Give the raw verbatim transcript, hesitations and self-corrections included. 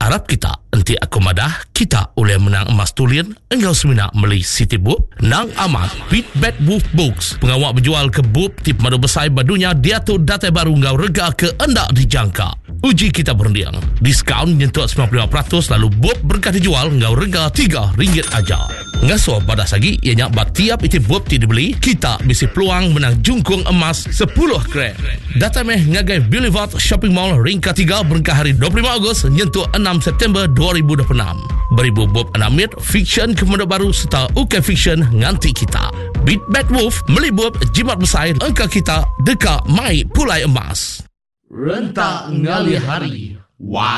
Harap kita nanti aku madah kita oleh menang emas tulian engkau semina meli City Book nang amat Beat Bad Wolf Books pengawak berjual ke book tip madu besai badunya dia tu data baru ngau rega ke endak dijangka. Uji kita berundiang diskaun nyentuh sembilan puluh lima peratus lalu book berkah dijual ngau rega tiga ringgit aja. Ngaso pada sagi ianya bak tiap iti book ti dibeli kita bisi peluang menang jungkung emas sepuluh gram. Data meh ngagai Boulevard Shopping Mall ringkat tiga berkah hari dua puluh lima Ogos nyentuh enam September dua ribu dua puluh enam. Beribu bob anamit fiction kemudian baru serta U K fiction nganti kita. Beat Bad Wolf melibut jimat besar engkau kita dekat mai pulai emas. Rentak ngali hari. Wah.